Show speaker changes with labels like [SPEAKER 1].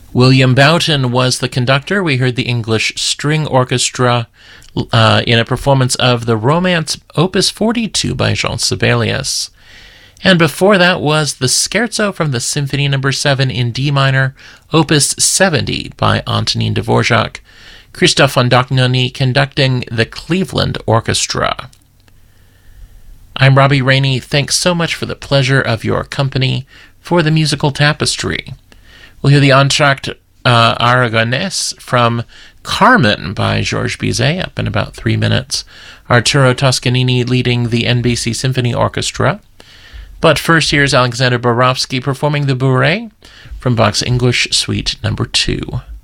[SPEAKER 1] William Boughton was the conductor. We heard the English String Orchestra in a performance of the Romance Opus 42 by Jean Sibelius. And before that was the Scherzo from the Symphony No. 7 in D minor, Opus 70 by Antonin Dvorak. Christophe von Dohnanyi conducting the Cleveland Orchestra. I'm Robbie Rainey. Thanks so much for the pleasure of your company for the musical tapestry. We'll hear the entr'acte Aragonese from Carmen by Georges Bizet up in about 3 minutes. Arturo Toscanini leading the NBC Symphony Orchestra. But first, here's Alexander Borowski performing the Bourrée from Bach's English Suite No. 2.